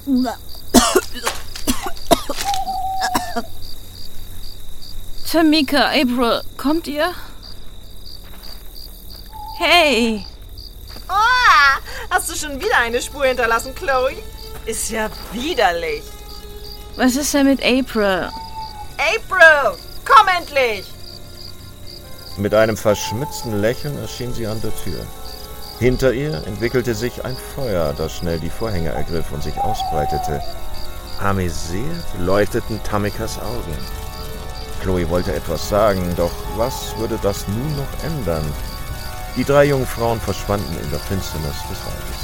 Tamika, April, kommt ihr? Hey! Oh, hast du schon wieder eine Spur hinterlassen, Chloe? Ist ja widerlich. Was ist denn mit April? April, komm endlich! Mit einem verschmitzten Lächeln erschien sie an der Tür. Hinter ihr entwickelte sich ein Feuer, das schnell die Vorhänge ergriff und sich ausbreitete. Amüsiert leuchteten Tamikas Augen. Chloe wollte etwas sagen, doch was würde das nun noch ändern? Die 3 jungen Frauen verschwanden in der Finsternis des Waldes.